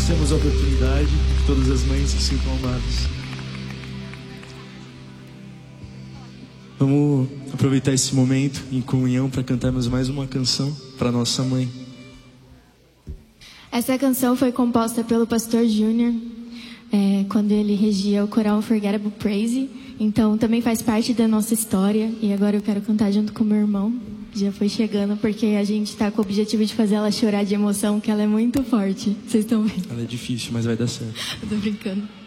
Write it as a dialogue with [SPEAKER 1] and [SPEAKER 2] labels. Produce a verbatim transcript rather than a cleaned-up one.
[SPEAKER 1] temos a oportunidade, que todas as mães se sintam amadas. Vamos aproveitar esse momento em comunhão para cantarmos mais uma canção para nossa mãe.
[SPEAKER 2] Essa canção foi composta pelo pastor Júnior, é, quando ele regia o coral Unforgettable Praise. Então também faz parte da nossa história. E agora eu quero cantar junto com meu irmão. Já foi chegando, porque a gente está com o objetivo de fazer ela chorar de emoção, que ela é muito forte. Vocês estão vendo?
[SPEAKER 1] Ela é difícil, mas vai dar certo.
[SPEAKER 2] Eu tô brincando.